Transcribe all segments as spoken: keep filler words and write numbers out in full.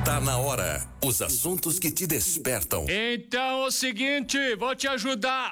Tá na hora. Os assuntos que te despertam. Então, o seguinte, vou te ajudar.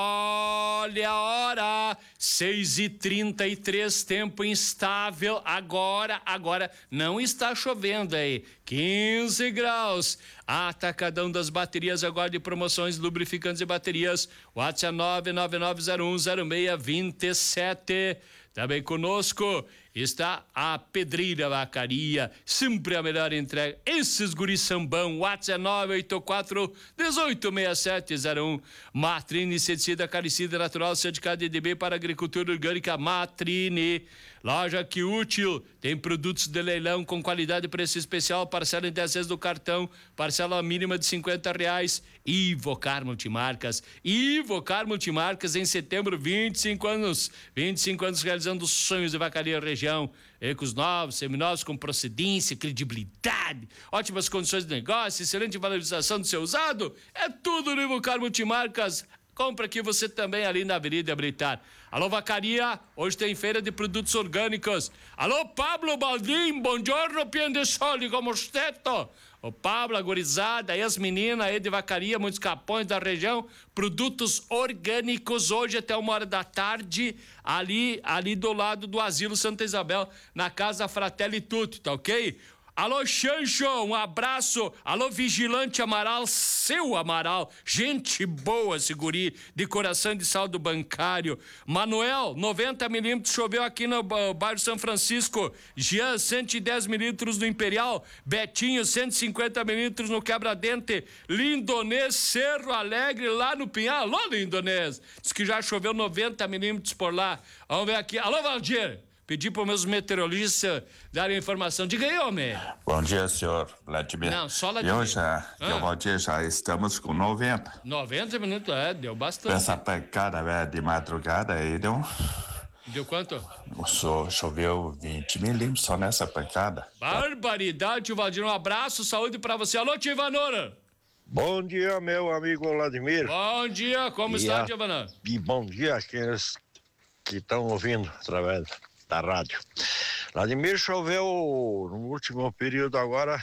Olha a hora. seis e trinta e três, tempo instável. Agora, agora, não está chovendo aí. quinze graus. Atacadão das baterias agora de promoções, lubrificantes e baterias. WhatsApp nove nove nove zero um zero seis dois sete. Também conosco está a Pedreira Vacaria, sempre a melhor entrega. Esses guris sambão, WhatsApp nove oito quatro um oito seis sete zero um. Matrine, inseticida, caricida natural, certificado de D B para agricultura orgânica. Matrine, loja que útil, tem produtos de leilão com qualidade e preço especial, parcela em dez vezes do cartão, parcela mínima de cinquenta reais. Ivocar Multimarcas, Ivocar Multimarcas em setembro, vinte e cinco anos, vinte e cinco anos realizando os sonhos de Vacaria região, ecos novos, seminovos com procedência, credibilidade, ótimas condições de negócio, excelente valorização do seu usado, é tudo no Ivocar Multimarcas. Compra aqui você também ali na Avenida Habilitar. Alô, Vacaria, hoje tem feira de produtos orgânicos. Alô, Pablo Baldin, buongiorno, pian de sole, como steto. O Pablo, a gurizada, aí as meninas aí de Vacaria, muitos capões da região, produtos orgânicos hoje até uma hora da tarde, ali, ali do lado do Asilo Santa Isabel, na Casa Fratelli Tutti, tá ok? Alô, Xancho, um abraço. Alô, Vigilante Amaral, seu Amaral, gente boa, esse guri, de coração de saldo bancário. Manuel, noventa milímetros, choveu aqui no uh, bairro São Francisco. Jean, cento e dez milímetros no Imperial. Betinho, cento e cinquenta milímetros no Quebra-Dente. Lindonês, Cerro Alegre, lá no Pinhal. Alô, Lindonês, diz que já choveu noventa milímetros por lá. Vamos ver aqui. Alô, Valdir. Pedi para os meus meteorologistas darem informação. Diga aí, homem. Bom dia, senhor Vladimir. Não, só Vladimir. Eu já, ah. eu vou dizer, já estamos com noventa. noventa minutos, é, deu bastante. Essa pancada velho, de madrugada aí deu... Deu quanto? Só choveu vinte milímetros só nessa pancada. Barbaridade, tio Valdir. Um abraço, saúde para você. Alô, tio Ivanora. Bom dia, meu amigo Vladimir. Bom dia, como e está, a... tio Ivanora? E bom dia àqueles que estão ouvindo através da rádio. Vladimir, choveu no último período agora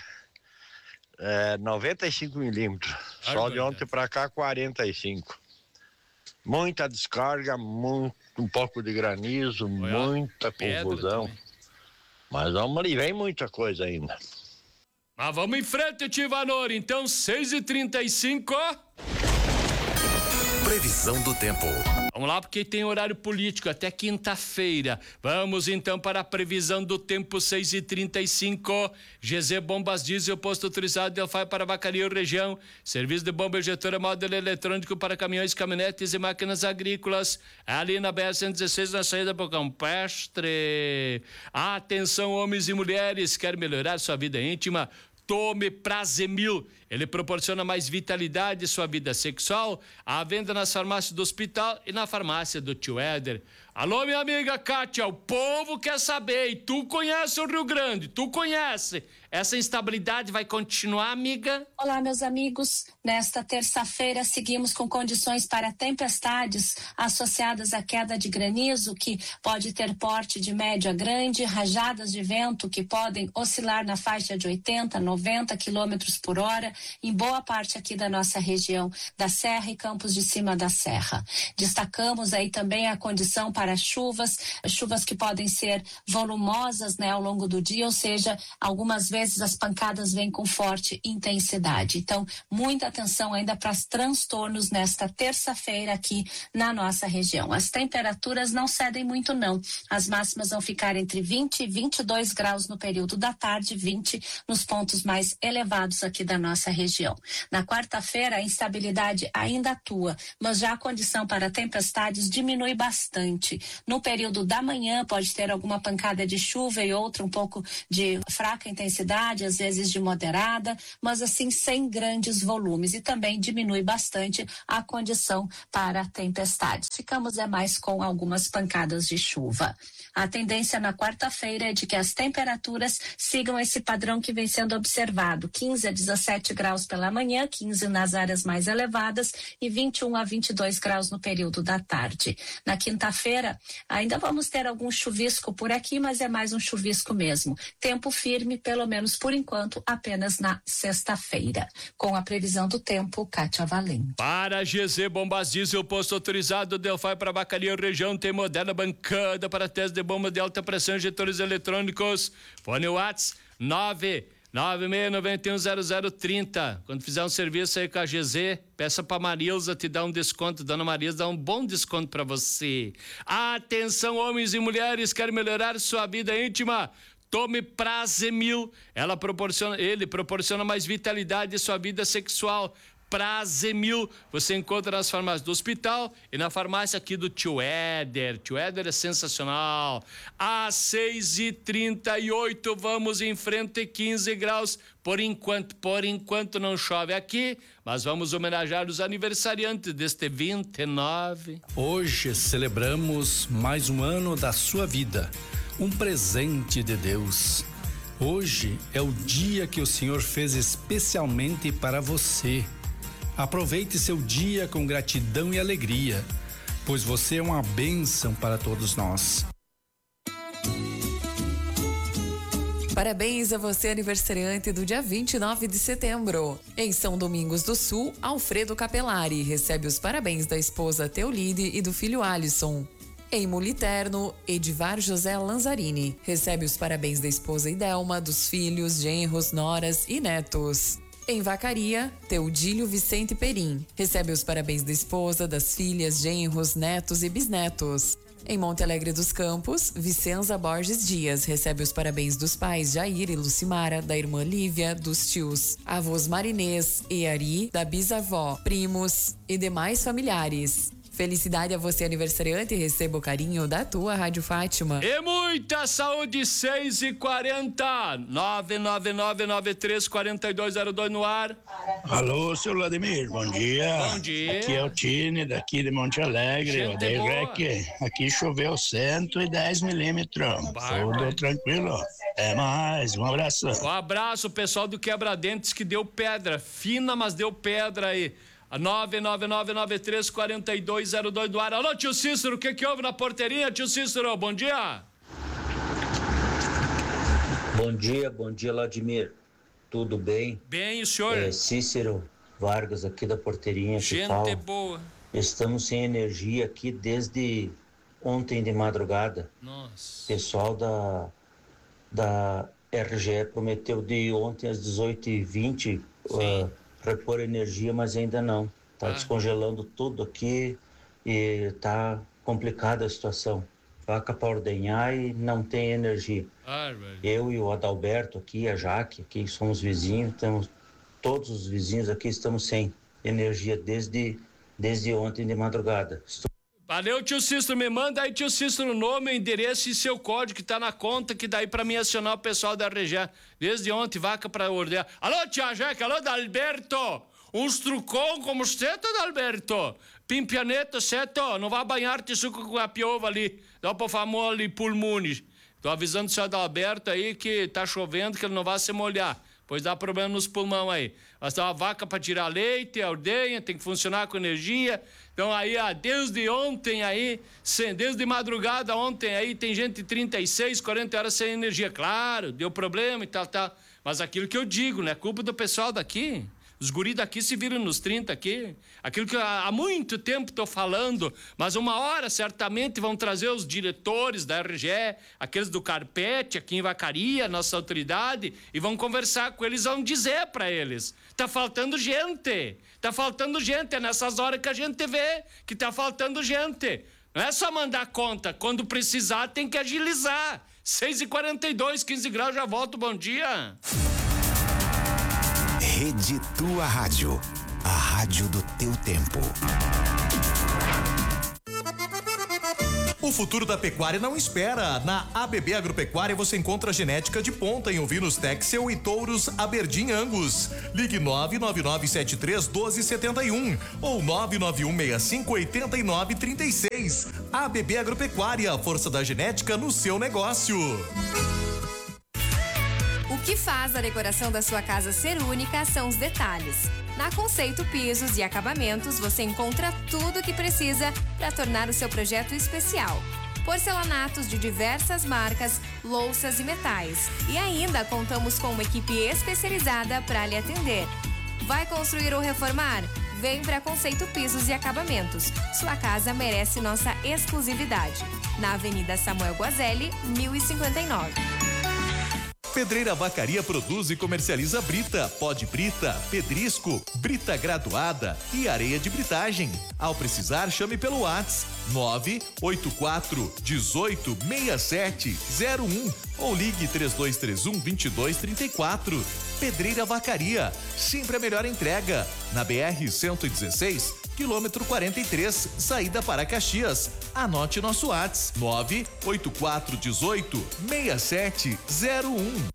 é, noventa e cinco milímetros. Só de ontem para cá quarenta e cinco. Muita descarga, muito, um pouco de granizo, Olha, muita confusão. Também. Mas vamos ali, vem muita coisa ainda. Mas vamos em frente, tio Ivanor. Então, seis e trinta e cinco. Previsão do tempo. Vamos lá, porque tem horário político até quinta-feira. Vamos então para a previsão do tempo, seis e trinta e cinco. G Z Bombas Diesel, posto autorizado de Delfai para Vacaria região. Serviço de bomba injetora, módulo eletrônico para caminhões, caminhonetes e máquinas agrícolas. Ali na B R cento e dezesseis, na saída para o Campestre. Atenção, homens e mulheres, quer melhorar sua vida íntima? Tome Prazemil, ele proporciona mais vitalidade à sua vida sexual, à venda nas farmácias do hospital e na farmácia do tio Éder. Alô, minha amiga Kátia, o povo quer saber, e tu conhece o Rio Grande, tu conhece, essa instabilidade vai continuar, amiga? Olá, meus amigos, nesta terça-feira seguimos com condições para tempestades associadas à queda de granizo, que pode ter porte de médio a grande, rajadas de vento que podem oscilar na faixa de oitenta, noventa quilômetros por hora, em boa parte aqui da nossa região da Serra e Campos de Cima da Serra. Destacamos aí também a condição para chuvas, chuvas que podem ser volumosas, né, ao longo do dia, ou seja, algumas vezes as pancadas vêm com forte intensidade. Então, muita atenção ainda para os transtornos nesta terça-feira aqui na nossa região. As temperaturas não cedem muito, não. As máximas vão ficar entre vinte e vinte e dois graus no período da tarde, vinte nos pontos mais elevados aqui da nossa região. Na quarta-feira, a instabilidade ainda atua, mas já a condição para tempestades diminui bastante. No período da manhã, pode ter alguma pancada de chuva e outra um pouco de fraca intensidade, às vezes de moderada, mas assim sem grandes volumes, e também diminui bastante a condição para tempestades. Ficamos é mais com algumas pancadas de chuva. A tendência na quarta-feira é de que as temperaturas sigam esse padrão que vem sendo observado, quinze a dezessete graus pela manhã, quinze nas áreas mais elevadas e vinte e um a vinte e dois graus no período da tarde. Na quinta-feira, sexta-feira, ainda vamos ter algum chuvisco por aqui, mas é mais um chuvisco mesmo. Tempo firme, pelo menos por enquanto, apenas na sexta-feira. Com a previsão do tempo, Kátia Valente. Para G Z Bombas Diesel, posto autorizado Delphi para Vacaria região, tem moderna bancada para teste de bomba de alta pressão, injetores eletrônicos. Fone Whats nove nove seis nove um zero zero três zero. Quando fizer um serviço aí com a G Z, peça pra Marilza te dar um desconto. Dona Marilza dá um bom desconto pra você. Atenção, homens e mulheres, querem melhorar sua vida íntima? Tome Prazemil. Ela proporciona, ele proporciona mais vitalidade em sua vida sexual. Prazemil, você encontra nas farmácias do hospital e na farmácia aqui do Tio Éder. Tio Éder é sensacional. Às seis e trinta e oito, vamos em frente, quinze graus. Por enquanto, por enquanto não chove aqui, mas vamos homenagear os aniversariantes deste vinte e nove. Hoje celebramos mais um ano da sua vida, um presente de Deus. Hoje é o dia que o Senhor fez especialmente para você. Aproveite seu dia com gratidão e alegria, pois você é uma bênção para todos nós. Parabéns a você, aniversariante do dia vinte e nove de setembro. Em São Domingos do Sul, Alfredo Capelari recebe os parabéns da esposa Teolide e do filho Alisson. Em Muliterno, Edivar José Lanzarini recebe os parabéns da esposa Idelma, dos filhos, genros, noras e netos. Em Vacaria, Teodílio Vicente Perim recebe os parabéns da esposa, das filhas, genros, netos e bisnetos. Em Monte Alegre dos Campos, Vicenza Borges Dias recebe os parabéns dos pais Jair e Lucimara, da irmã Lívia, dos tios avós Marinês e Ari, da bisavó, primos e demais familiares. Felicidade a você, aniversariante, e receba o carinho da tua Rádio Fátima. E muita saúde, seis e quarenta, nove nove nove nove três quatro dois zero dois no ar. Alô, seu Vladimir, bom dia. Bom dia. Aqui é o Tine, daqui de Monte Alegre. Gente Odeio boa. Rec. Aqui choveu cento e dez milímetros. Tudo tranquilo. É mais, um abraço. Um abraço, pessoal do Quebra-Dentes, que deu pedra, fina, mas deu pedra aí. nove nove nove nove três quatro dois zero dois do ar. Alô, tio Cícero, o que que houve na porteirinha, tio Cícero? Bom dia. Bom dia, bom dia, Vladimir. Tudo bem? Bem, e o senhor? É Cícero Vargas, aqui da porteirinha. Gente que fala. boa. Estamos sem energia aqui desde ontem de madrugada. Nossa. O pessoal da, da R G E prometeu de ontem às dezoito e vinte uh, repor energia, mas ainda não. Está ah. descongelando tudo aqui e está complicada a situação. Vaca para ordenhar e não tem energia. Ah, Eu e o Adalberto aqui, a Jaque, aqui somos vizinhos, temos, todos os vizinhos aqui estamos sem energia desde, desde ontem de madrugada. Estou... Valeu, tio Cícero, me manda aí, tio Cícero, o nome, endereço e seu código que tá na conta, que daí pra mim acionar o pessoal da R G E. Desde ontem, vaca pra ordear. Alô, tia Jaque, alô, Dalberto, uns trucão como você, Dalberto. Pimpianeto, certo? Não vai banhar-te suco com a piova ali, dá pra famoso ali, pulmões. Tô avisando o senhor Adalberto aí que tá chovendo, que ele não vai se molhar, pois dá problema nos pulmão aí. Mas tem uma vaca para tirar leite, a ordenha, tem que funcionar com energia. Então aí, ah, desde ontem aí, sem, desde madrugada ontem aí, tem gente de trinta e seis, quarenta horas sem energia. Claro, deu problema e tal, tal. Mas aquilo que eu digo, né? Culpa do pessoal daqui. Os guris daqui se viram nos trinta aqui. Aquilo que há muito tempo estou falando, mas uma hora certamente vão trazer os diretores da R G E, aqueles do Carpete, aqui em Vacaria, nossa autoridade, e vão conversar com eles, vão dizer para eles. Tá faltando gente, tá faltando gente, é nessas horas que a gente vê que tá faltando gente. Não é só mandar conta, quando precisar tem que agilizar. seis e quarenta e dois, quinze graus, já volto, bom dia. Rede Tua Rádio, a rádio do teu tempo. O futuro da pecuária não espera. Na A B B Agropecuária você encontra genética de ponta em ovinos Texel e touros Aberdeen Angus. Ligue nove nove nove sete três um dois sete um ou nove nove um seis cinco oito nove três seis. A B B Agropecuária, força da genética no seu negócio. O que faz a decoração da sua casa ser única são os detalhes. Na Conceito Pisos e Acabamentos, você encontra tudo o que precisa para tornar o seu projeto especial. porcelanatos de diversas marcas, louças e metais. E ainda contamos com uma equipe especializada para lhe atender. Vai construir ou reformar? Vem para Conceito Pisos e Acabamentos. Sua casa merece nossa exclusividade. Na Avenida Samuel Guazelli, mil e cinquenta e nove. Pedreira Vacaria produz e comercializa brita, pó de brita, pedrisco, brita graduada e areia de britagem. Ao precisar, chame pelo WhatsApp nove oito quatro um oito seis sete zero um ou ligue três dois três um, dois dois três quatro. Pedreira Vacaria, sempre a melhor entrega. Na B R cento e dezesseis, quilômetro quarenta e três, saída para Caxias. Anote nosso WhatsApp nove oito quatro um oito seis sete zero um.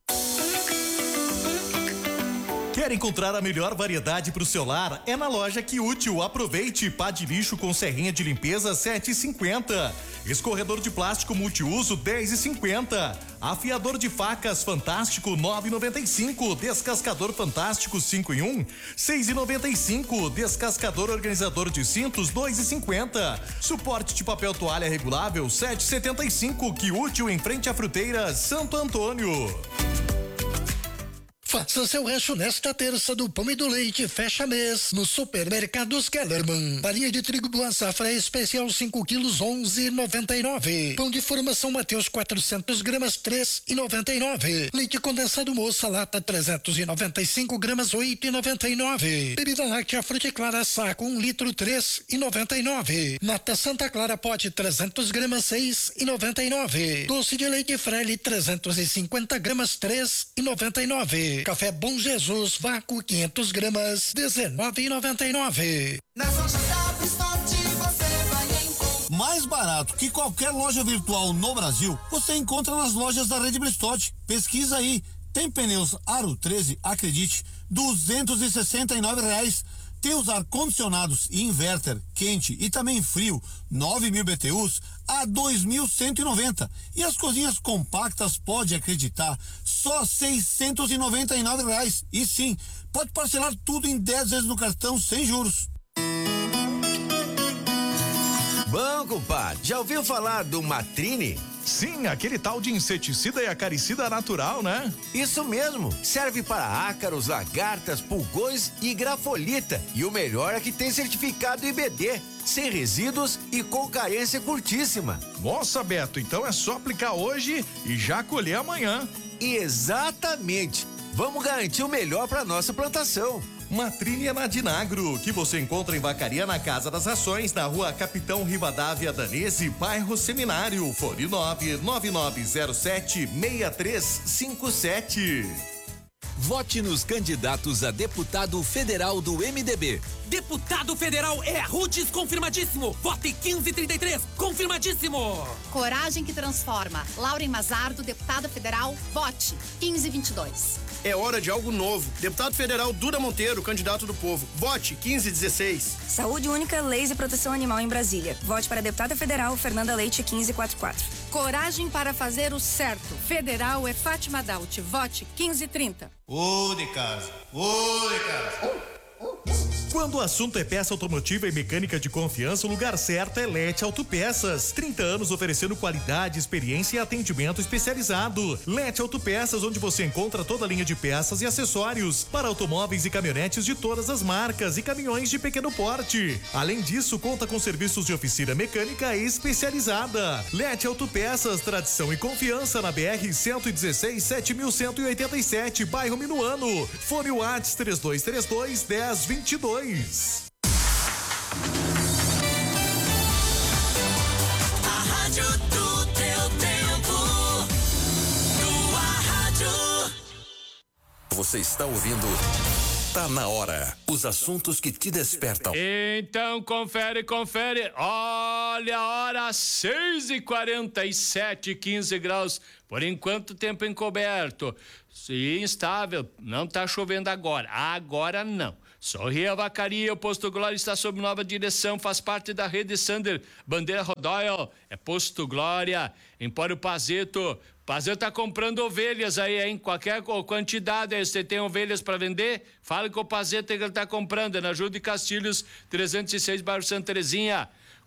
Quer encontrar a melhor variedade para o seu lar? É na loja Que Útil. Aproveite pá de lixo com serrinha de limpeza sete e cinquenta. Escorredor de plástico multiuso dez e cinquenta. Afiador de facas Fantástico nove e noventa e cinco. Descascador Fantástico cinco em um seis e noventa e cinco. Descascador organizador de cintos dois e cinquenta. Suporte de papel toalha regulável sete e setenta e cinco. Que Útil, em frente à fruteira Santo Antônio. Faça seu rancho nesta terça do pão e do leite fecha mês no Supermercados Kellerman. Farinha de trigo Boa Safra especial cinco quilos onze e noventa e nove. Pão de formação Mateus quatrocentos gramas três e noventa e nove. Leite condensado Moça lata trezentos e noventa e cinco gramas oito e noventa e nove. Bebida láctea Fruticlara saco um litro três e noventa e nove. Nata Santa Clara pote trezentos gramas seis e noventa e nove. Doce de leite Frele trezentos e cinquenta gramas três e noventa e nove. Café Bom Jesus, vácuo quinhentos gramas, dezenove e noventa e nove. Nas lojas da Bristote você vai encontrar. Mais barato que qualquer loja virtual no Brasil, você encontra nas lojas da Rede Bristote. Pesquisa aí. Tem pneus Aro treze, acredite, duzentos e sessenta e nove reais. Tem os ar-condicionados e inverter quente e também frio, nove mil B T Us a dois mil cento e noventa. E as cozinhas compactas, pode acreditar, só seiscentos e noventa e nove reais. E sim, pode parcelar tudo em dez vezes no cartão sem juros. Bom, compadre, já ouviu falar do Matrine? Sim, aquele tal de inseticida e acaricida natural, né? Isso mesmo, serve para ácaros, lagartas, pulgões e grafolita. E o melhor é que tem certificado I B D, sem resíduos e com carência curtíssima. Nossa, Beto, então é só aplicar hoje e já colher amanhã. Exatamente, vamos garantir o melhor para nossa plantação. Matrine é na Dinagro, que você encontra em Vacaria na Casa das Rações, na rua Capitão Rivadavia Danese, bairro Seminário, fone nove nove nove zero sete seis três cinco sete. Vote nos candidatos a deputado federal do M D B. Deputado federal é Rudes, confirmadíssimo. Vote quinze trinta e três, confirmadíssimo. Coragem que transforma. Lauren Mazardo, deputada federal, vote quinze vinte e dois. É hora de algo novo. Deputado federal Duda Monteiro, candidato do povo. Vote quinze dezesseis. Saúde única, leis e proteção animal em Brasília. Vote para a deputada federal Fernanda Leite quinze quarenta e quatro. Coragem para fazer o certo. Federal é Fátima Daut. Vote quinze trinta. Ô de casa, ô de casa. Quando o assunto é peça automotiva e mecânica de confiança, o lugar certo é Lete Autopeças. trinta anos oferecendo qualidade, experiência e atendimento especializado. Lete Autopeças, onde você encontra toda a linha de peças e acessórios para automóveis e caminhonetes de todas as marcas e caminhões de pequeno porte. Além disso, conta com serviços de oficina mecânica especializada. Lete Autopeças, tradição e confiança na B R cento e dezesseis, sete mil cento e oitenta e sete, bairro Minuano. Fone Whats três dois três dois, dez vinte e dois. A rádio do teu tempo. Tua rádio. Você está ouvindo? Tá na hora. Os assuntos que te despertam. Então confere, confere. Olha a hora, seis e quarenta e sete, quinze graus. Por enquanto, tempo encoberto. E instável. Não tá chovendo agora. Agora não. Sorria Vacaria, o Posto Glória está sob nova direção, faz parte da rede Sander, Bandeira Rodoyle, é Posto Glória, Empório Pazeto. Pazeto tá comprando ovelhas aí, hein? Qualquer quantidade aí, você tem ovelhas para vender? Fala com o Pazeto que ele tá comprando, é na Júlio de Castilhos, trezentos e seis, bairro Santa Terezinha.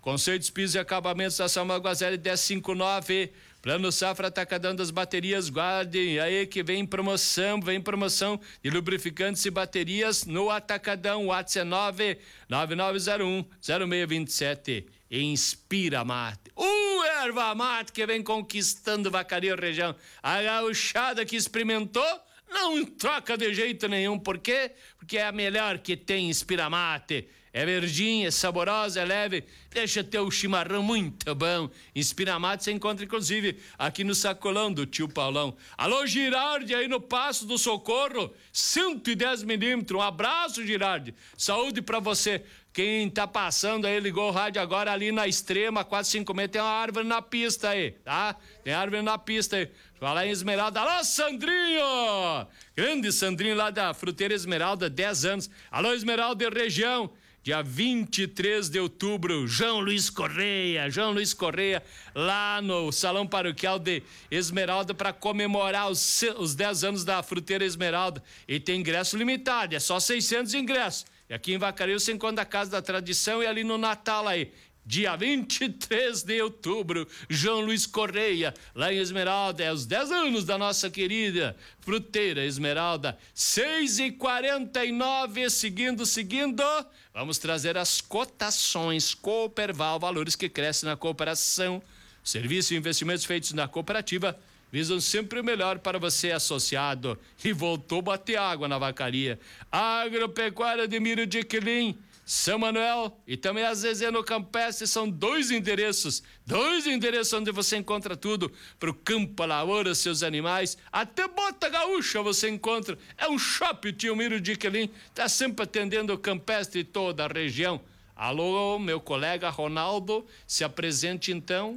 Conceitos, pisos e acabamentos da Samuel Guazelli dez cinquenta e nove. Plano Safra Atacadão das Baterias, guardem aí que vem promoção, vem promoção de lubrificantes e baterias no Atacadão. WhatsApp é nove nove nove zero um zero seis dois sete. Inspira Mate. Uh, erva mate que vem conquistando Vacaria região. A gauchada que experimentou não troca de jeito nenhum. Por quê? Porque é a melhor que tem, Inspira Mate. É verdinha, é saborosa, é leve, deixa teu chimarrão muito bom. Inspira Mate você encontra inclusive aqui no sacolão do tio Paulão. Alô, Girardi, aí no Passo do Socorro, cento e dez milímetros. Um abraço, Girardi. Saúde pra você. Quem tá passando aí, ligou o rádio agora ali na Extrema, quatro cinco meia, tem uma árvore na pista aí, tá? Tem árvore na pista aí. Fala em Esmeralda. Alô, Sandrinho! Grande Sandrinho lá da Fruteira Esmeralda, dez anos. Alô, Esmeralda de região. Dia vinte e três de outubro, João Luiz Correia, João Luiz Correia, lá no Salão Paroquial de Esmeralda, para comemorar os, os dez anos da Fruteira Esmeralda. E tem ingresso limitado, é só seiscentos ingressos. E aqui em Vacaria você encontra a Casa da Tradição e ali no Natal aí. Dia vinte e três de outubro, João Luiz Correia, lá em Esmeralda, é os dez anos da nossa querida Fruteira Esmeralda. seis e quarenta e nove, seguindo, seguindo, vamos trazer as cotações Cooperval, valores que crescem na cooperação. Serviços e investimentos feitos na cooperativa visam sempre o melhor para você, associado. E voltou a bater água na Vacaria. Agropecuária de Milho de Quilim, São Manuel e também a Zezé no Campestre, são dois endereços, dois endereços onde você encontra tudo pro campo, a lavoura, seus animais, até bota gaúcha você encontra. É um shopping, tio Miro de Quelim, tá sempre atendendo o Campestre e toda a região. Alô, meu colega Ronaldo, se apresente então.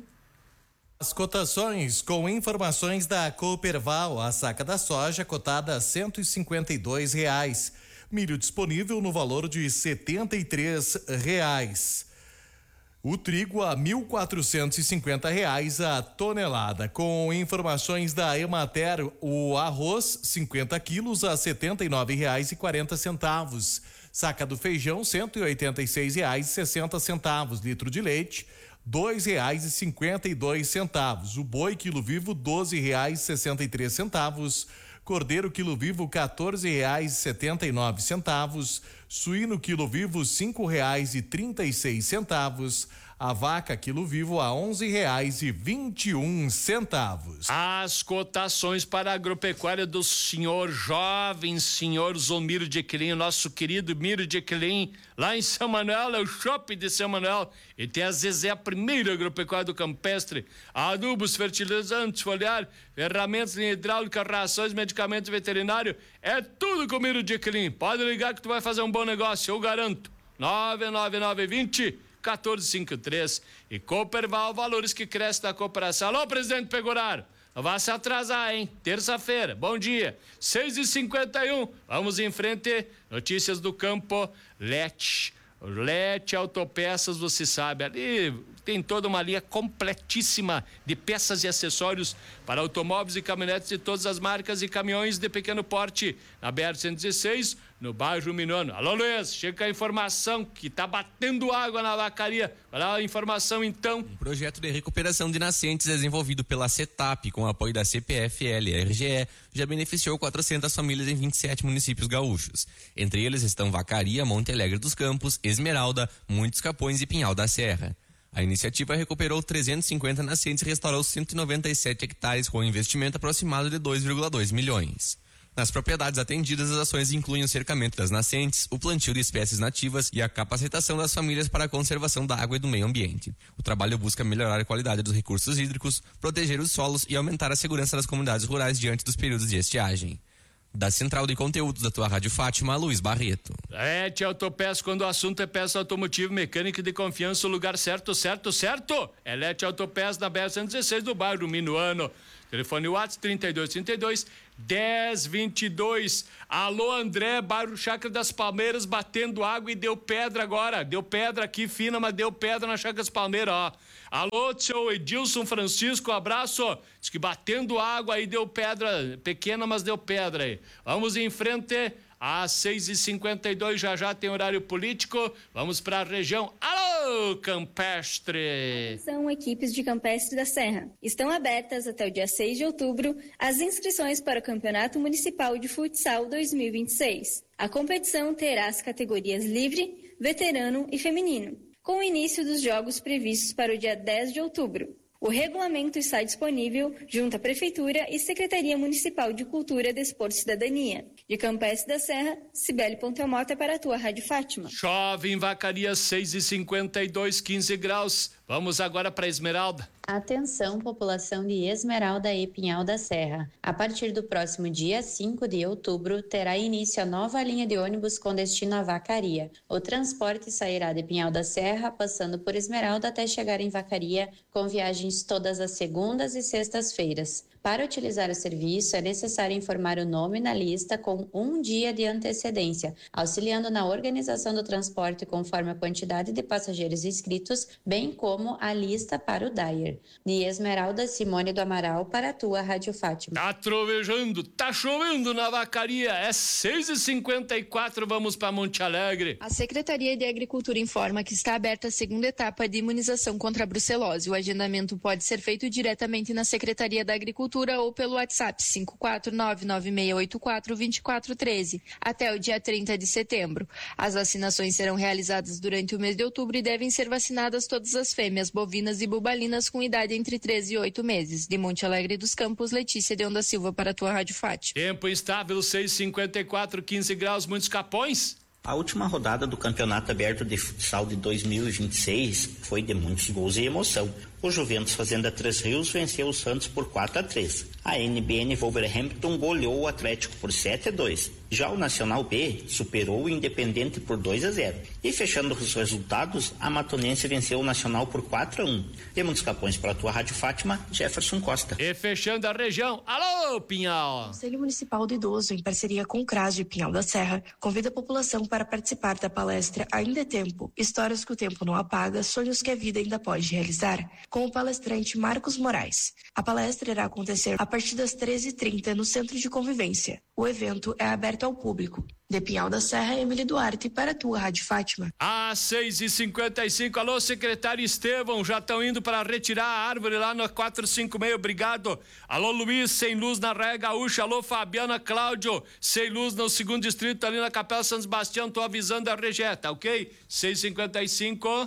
As cotações com informações da Cooperval, a saca da soja cotada a cento e cinquenta e dois reais. Milho disponível no valor de setenta e três reais. O trigo a mil quatrocentos e cinquenta reais a tonelada. Com informações da Emater, o arroz cinquenta quilos a setenta e nove reais e quarenta centavos. Saca do feijão cento e oitenta e seis reais e sessenta centavos. Litro de leite dois reais e cinquenta e dois centavos. O boi quilo vivo doze reais e sessenta e três centavos. Cordeiro quilo vivo quatorze reais e setenta e nove centavos, suíno quilo vivo cinco reais e trinta e seis centavos, a vaca quilo vivo a onze reais e vinte e um centavos. As cotações para a agropecuária do senhor jovem, senhor Zomiro de Equilim, nosso querido Miro de Equilim, lá em São Manuel, é o shopping de São Manuel, e tem a Zezé, a primeira agropecuária do Campestre, adubos, fertilizantes, foliar, ferramentas, linha hidráulica, rações, medicamentos veterinários, é tudo com o Miro de Equilim. Pode ligar que tu vai fazer um bom negócio, eu garanto. nove nove nove vinte quatorze cinquenta e três. E Cooperval, valores que crescem da cooperação. Alô, presidente Pegoraro, não vai se atrasar, hein? Terça-feira, bom dia, seis e cinquenta e um, vamos em frente. Notícias do campo. Lete, Lete Autopeças, você sabe, ali tem toda uma linha completíssima de peças e acessórios para automóveis e caminhonetes de todas as marcas e caminhões de pequeno porte, na B R cento e dezesseis, no bairro Minuano. Alô, Luiz, chega a informação que tá batendo água na Vacaria. Olha a informação então. Um projeto de recuperação de nascentes desenvolvido pela CETAP com apoio da C P F L e R G E já beneficiou quatrocentas famílias em vinte e sete municípios gaúchos. Entre eles estão Vacaria, Monte Alegre dos Campos, Esmeralda, Muitos Capões e Pinhal da Serra. A iniciativa recuperou trezentos e cinquenta nascentes e restaurou cento e noventa e sete hectares com um investimento aproximado de dois vírgula dois milhões. Nas propriedades atendidas, as ações incluem o cercamento das nascentes, o plantio de espécies nativas e a capacitação das famílias para a conservação da água e do meio ambiente. O trabalho busca melhorar a qualidade dos recursos hídricos, proteger os solos e aumentar a segurança das comunidades rurais diante dos períodos de estiagem. Da Central de Conteúdos da tua Rádio Fátima, Luiz Barreto. É, Tia Autopeças, quando o assunto é peça automotivo, mecânica de confiança, o lugar certo, certo, certo. É Lete Autopeças na B R cento e dezesseis do bairro Minuano. Telefone WhatsApp trinta e dois trinta e dois, dez vinte e dois. Alô, André, bairro Chácara das Palmeiras, batendo água e deu pedra agora. Deu pedra aqui fina, mas deu pedra na Chácara das Palmeiras, ó. Alô, seu Edilson Francisco, abraço. Diz que batendo água aí deu pedra, pequena, mas deu pedra aí. Vamos em frente. Às seis e cinquenta e dois, já já tem horário político. Vamos para a região. Alô, Alô, Campestre! São equipes de Campestre da Serra. Estão abertas até o dia seis de outubro as inscrições para o Campeonato Municipal de Futsal dois mil e vinte e seis. A competição terá as categorias livre, veterano e feminino, com o início dos jogos previstos para o dia dez de outubro. O regulamento está disponível junto à Prefeitura e Secretaria Municipal de Cultura, Desporto e Cidadania. De Campestre da Serra, Cibele Pontelmota para a tua Rádio Fátima. Chove em Vacaria, seis e cinquenta e dois, quinze graus. Vamos agora para Esmeralda. Atenção, população de Esmeralda e Pinhal da Serra. A partir do próximo dia cinco de outubro, terá início a nova linha de ônibus com destino a Vacaria. O transporte sairá de Pinhal da Serra, passando por Esmeralda até chegar em Vacaria, com viagens todas as segundas e sextas-feiras. Para utilizar o serviço, é necessário informar o nome na lista com um dia de antecedência, auxiliando na organização do transporte conforme a quantidade de passageiros inscritos, bem como a lista para o Dyer. De Esmeralda, Simone do Amaral para a tua Rádio Fátima. Tá trovejando, tá chovendo na Vacaria, é seis e cinquenta e quatro, vamos para Monte Alegre. A Secretaria de Agricultura informa que está aberta a segunda etapa de imunização contra a brucelose. O agendamento pode ser feito diretamente na Secretaria da Agricultura ou pelo WhatsApp cinco quatro nove nove seis oito quatro dois quatro um três até o dia trinta de setembro. As vacinações serão realizadas durante o mês de outubro e devem ser vacinadas todas as fêmeas, bovinas e bubalinas com idade entre três e oito meses. De Monte Alegre dos Campos, Letícia de Onda Silva para a tua Rádio Fátima. Tempo instável, seis e cinquenta e quatro, quinze graus, muitos capões. A última rodada do Campeonato Aberto de Futsal de dois mil e vinte e seis foi de muitos gols e emoção. O Juventus Fazenda Três Rios venceu o Santos por quatro a três. A N B N Wolverhampton goleou o Atlético por sete a dois. Já o Nacional B superou o Independente por dois a zero. E fechando os resultados, a Matonense venceu o Nacional por quatro a um. Temos Capões para a tua Rádio Fátima, Jefferson Costa. E fechando a região, alô, Pinhal! O Conselho Municipal do Idoso, em parceria com o CRAS de Pinhal da Serra, convida a população para participar da palestra Ainda é Tempo, Histórias que o Tempo não apaga, Sonhos que a Vida ainda pode realizar, com o palestrante Marcos Moraes. A palestra irá acontecer a partir das treze e trinta no Centro de Convivência. O evento é aberto ao público. De Pinhal da Serra, Emílio Duarte para a tua Rádio Fátima. Às seis e cinquenta e cinco, alô, secretário Estevão, já estão indo para retirar a árvore lá no quatro cinco seis, obrigado. Alô, Luiz, sem luz na Raia Gaúcha. Alô, Fabiana Cláudio, sem luz no segundo distrito ali na Capela São Sebastião, tô avisando a Regé, tá ok? seis e cinquenta e cinco.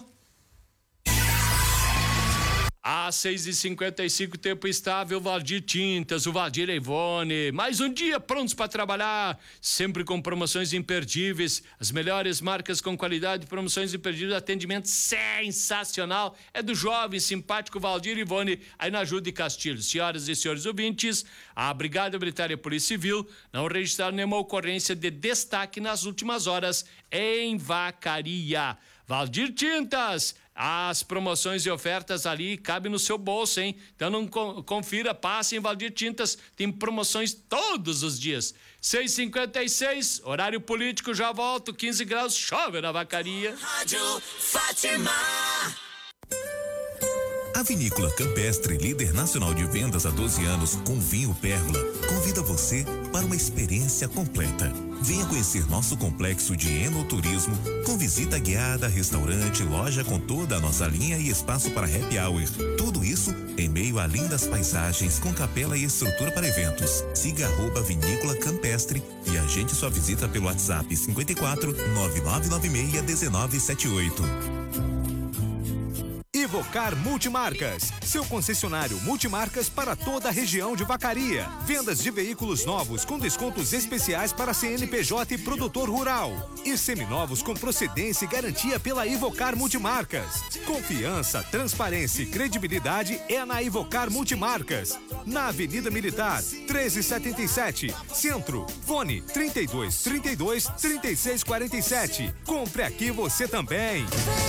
Às seis e cinquenta e cinco, tempo estável, Valdir Tintas, o Valdir Ivone. Mais um dia prontos para trabalhar, sempre com promoções imperdíveis, as melhores marcas com qualidade, promoções imperdíveis, atendimento sensacional. É do jovem, simpático Valdir Ivone, aí na Ajuda de Castilho. Senhoras e senhores ouvintes, a Brigada Militar e a Polícia Civil não registraram nenhuma ocorrência de destaque nas últimas horas em Vacaria. Valdir Tintas, as promoções e ofertas ali cabem no seu bolso, hein? Então não confira, passe em Valdir Tintas, tem promoções todos os dias. seis e cinquenta e seis, horário político, já volto, quinze graus, chove na Vacaria. Rádio Fátima. A Vinícola Campestre, líder nacional de vendas há doze anos com vinho Pérgola, convida você para uma experiência completa. Venha conhecer nosso complexo de enoturismo com visita guiada, restaurante, loja com toda a nossa linha e espaço para happy hour. Tudo isso em meio a lindas paisagens com capela e estrutura para eventos. Siga arroba Vinícola Campestre e agende sua visita pelo WhatsApp cinco quatro nove nove nove seis um nove sete oito. Ivocar Multimarcas, seu concessionário multimarcas para toda a região de Vacaria. Vendas de veículos novos com descontos especiais para C N P J e produtor rural. E seminovos com procedência e garantia pela Ivocar Multimarcas. Confiança, transparência e credibilidade é na Ivocar Multimarcas. Na Avenida Militar, treze setenta e sete, Centro. Fone trinta e dois, trinta e dois, trinta e seis quarenta e sete. Compre aqui você também.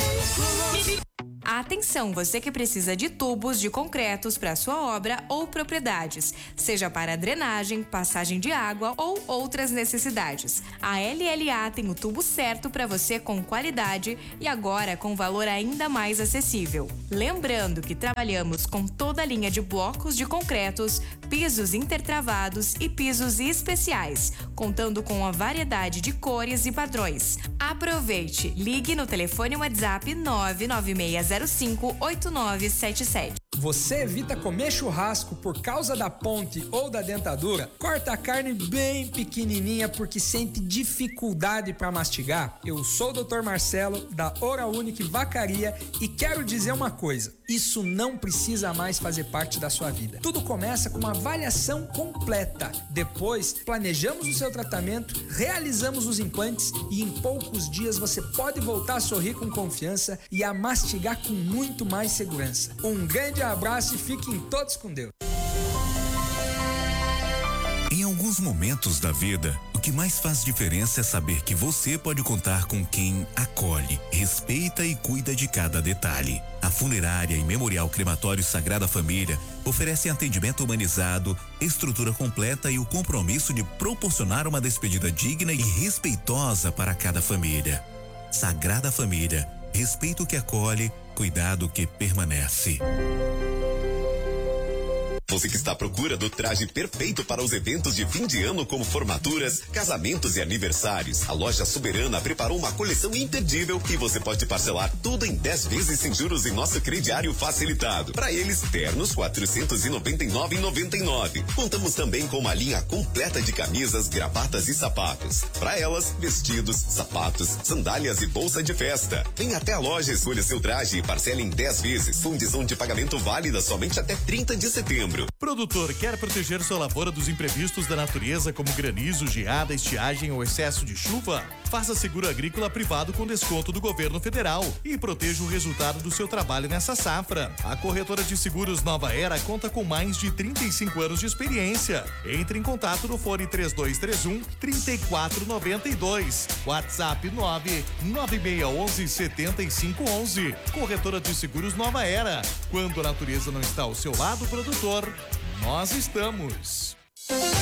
Atenção, você que precisa de tubos de concretos para sua obra ou propriedades, seja para drenagem, passagem de água ou outras necessidades. A L L A tem o tubo certo para você com qualidade e agora com valor ainda mais acessível. Lembrando que trabalhamos com toda a linha de blocos de concretos, pisos intertravados e pisos especiais, contando com a variedade de cores e padrões. Aproveite! Ligue no telefone WhatsApp nove nove seis zero cinco oito nove sete sete. Você evita comer churrasco por causa da ponte ou da dentadura? Corta a carne bem pequenininha porque sente dificuldade para mastigar? Eu sou o doutor Marcelo da Oral Unique Vacaria e quero dizer uma coisa: isso não precisa mais fazer parte da sua vida. Tudo começa com uma avaliação completa. Depois, planejamos o seu tratamento, realizamos os implantes e em poucos dias você pode voltar a sorrir com confiança e a mastigar com muito mais segurança. Um grande abraço e fiquem todos com Deus. Em alguns momentos da vida, o que mais faz diferença é saber que você pode contar com quem acolhe, respeita e cuida de cada detalhe. A Funerária e Memorial Crematório Sagrada Família oferecem atendimento humanizado, estrutura completa e o compromisso de proporcionar uma despedida digna e respeitosa para cada família. Sagrada Família, respeito que acolhe, cuidado que permanece. Você que está à procura do traje perfeito para os eventos de fim de ano como formaturas, casamentos e aniversários, a Loja Soberana preparou uma coleção imperdível e você pode parcelar tudo em dez vezes sem juros em nosso crediário facilitado. Para eles, ternos quatrocentos e noventa e nove reais e noventa e nove centavos. Contamos também com uma linha completa de camisas, gravatas e sapatos. Para elas, vestidos, sapatos, sandálias e bolsa de festa. Vem até a loja, escolha seu traje e parcele em dez vezes. Condição de pagamento válida somente até trinta de setembro. Produtor, quer proteger sua lavoura dos imprevistos da natureza como granizo, geada, estiagem ou excesso de chuva? Faça seguro agrícola privado com desconto do governo federal e proteja o resultado do seu trabalho nessa safra. A corretora de seguros Nova Era conta com mais de trinta e cinco anos de experiência. Entre em contato no fone três dois três um, três quatro nove dois. WhatsApp nove nove seis um um sete cinco um um. Corretora de seguros Nova Era. Quando a natureza não está ao seu lado, produtor, nós estamos.